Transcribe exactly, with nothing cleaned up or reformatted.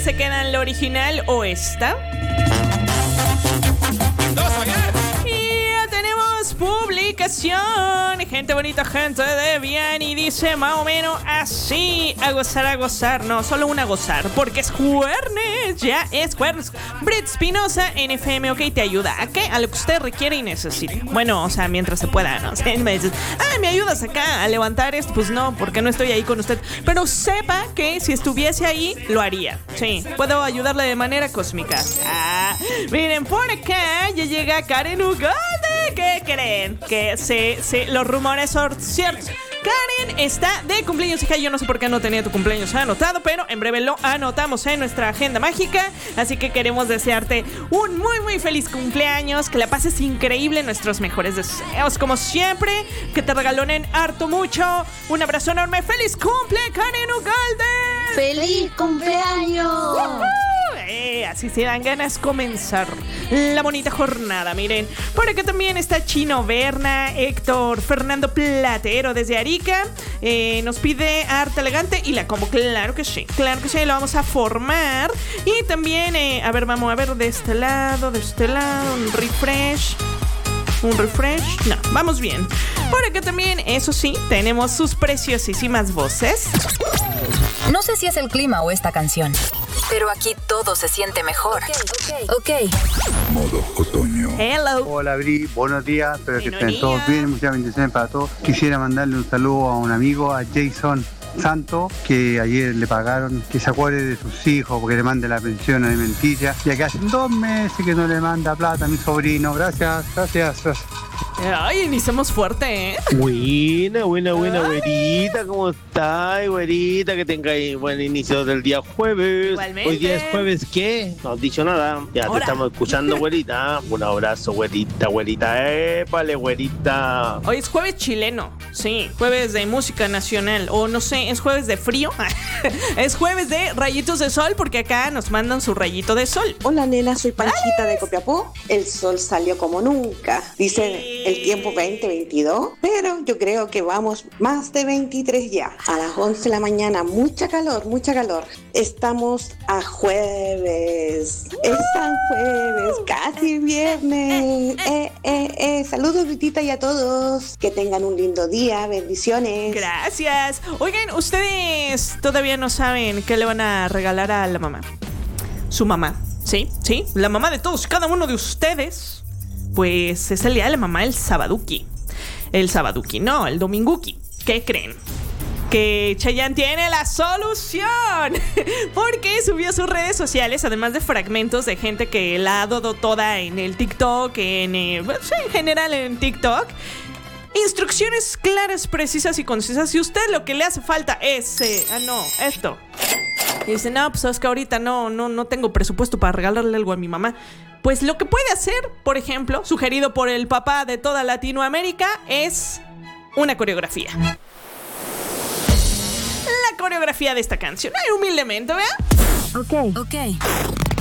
se quedan la original o esta? Publicación, gente bonita, gente de bien, y dice más o menos así: a gozar, a gozar, no, solo una gozar, porque es jueves, ya es jueves. Brit Espinosa en F M, ok, te ayuda a qué, a lo que usted requiere y necesite. Bueno, o sea, mientras se pueda, ¿no? Me dices, ah, ¿me ayudas acá a levantar esto? Pues no, porque no estoy ahí con usted, pero sepa que si estuviese ahí, lo haría. Sí, puedo ayudarle de manera cósmica. Ah, miren, por acá ya llega Karen Ugalde. ¿Qué creen? Que sí, sí, los rumores son ciertos. Karen está de cumpleaños, hija. Yo no sé por qué no tenía tu cumpleaños anotado, pero en breve lo anotamos en nuestra agenda mágica. Así que queremos desearte un muy, muy feliz cumpleaños. Que la pases increíble, nuestros mejores deseos, como siempre. Que te regalonen harto mucho. Un abrazo enorme. ¡Feliz cumple, Karen Ugalde! ¡Feliz cumpleaños! ¡Uh-huh! Eh, así se dan ganas comenzar la bonita jornada. Miren, por acá también está Chino Berna, Héctor Fernando Platero desde Arica. eh, Nos pide arte elegante y la combo, claro que sí, claro que sí, lo vamos a formar. Y también, eh, a ver, vamos a ver de este lado, de este lado, un refresh. Un refresh, no, vamos bien. Por acá también, eso sí, tenemos sus preciosísimas voces. No sé si es el clima o esta canción, pero aquí todo se siente mejor. Ok, okay. Modo otoño. Hello. Hola, Bri, buenos días, espero que Buenos estén todos días. bien, muchas bendiciones para todos. Quisiera mandarle un saludo a un amigo, a Jason Santo, que ayer le pagaron, que se acuerde de sus hijos, porque le mande la pensión alimenticia, ya que hace dos meses que no le manda plata a mi sobrino. Gracias, gracias, gracias. Ay, ni somos fuerte, ¿eh? Buena, buena, buena, güerita, ¿cómo estás, güerita? Que tengáis buen inicio del día jueves. Igualmente. Hoy día es jueves, ¿qué? No has dicho nada. Ya Ahora. te estamos escuchando, güerita. Un abrazo, güerita, güerita. Épale, güerita. Hoy es jueves chileno, sí, jueves de música nacional, o no sé, es jueves de frío. Es jueves de rayitos de sol, porque acá nos mandan su rayito de sol. Hola, nena, soy Panchita de Copiapó. El sol salió como nunca. Dicen el tiempo veinte veintidós, pero yo creo que vamos más de veintitrés ya. A las once de la mañana, mucha calor, mucha calor. Estamos a jueves. Es San Jueves, casi viernes. Eh, eh, eh. Saludos, Vitita, y a todos. Que tengan un lindo día. Bendiciones. Gracias. Oigan, ustedes todavía no saben qué le van a regalar a la mamá. Su mamá, ¿sí? ¿Sí? La mamá de todos, cada uno de ustedes. Pues es el día de la mamá, el sabaduki. El sabaduki, no, el dominguki. ¿Qué creen? Que Chayanne tiene la solución. Porque subió a sus redes sociales, además de fragmentos de gente que la ha dado toda en el TikTok, en, eh, sí, en general en TikTok, instrucciones claras, precisas y concisas. Si usted lo que le hace falta es, eh, ah no, esto. Y dice, no, pues es que ahorita no, no, no tengo presupuesto para regalarle algo a mi mamá. Pues lo que puede hacer, por ejemplo, sugerido por el papá de toda Latinoamérica, es una coreografía. La coreografía de esta canción. Ay, humildemente, ¿vea? Ok, ok.